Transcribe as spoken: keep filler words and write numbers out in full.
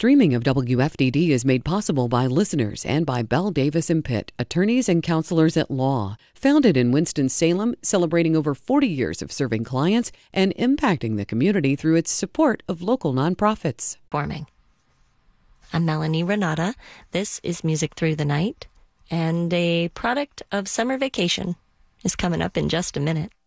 Streaming of W F D D is made possible by listeners and by Bell Davis and Pitt, attorneys and counselors at law. Founded in Winston-Salem, celebrating over forty years of serving clients and impacting the community through its support of local nonprofits. Forming. I'm Melanie Renata. This is Music Through the Night, and a product of summer vacation is coming up in just a minute.